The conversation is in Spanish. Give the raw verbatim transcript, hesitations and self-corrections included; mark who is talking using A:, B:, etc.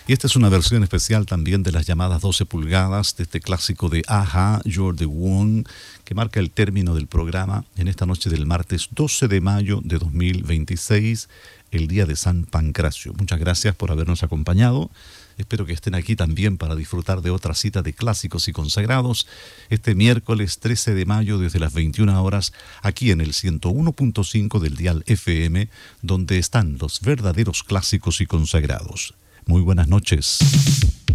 A: Y esta es una versión especial también de las llamadas doce pulgadas de este clásico de A-ha, You're the One, que marca el término del programa en esta noche del martes doce de mayo de dos mil veintiséis, el día de San Pancracio. Muchas gracias por habernos acompañado. Espero que estén aquí también para disfrutar de otra cita de clásicos y consagrados este miércoles trece de mayo desde las veintiuna horas aquí en el ciento uno punto cinco del dial F M, donde están los verdaderos clásicos y consagrados. Muy buenas noches.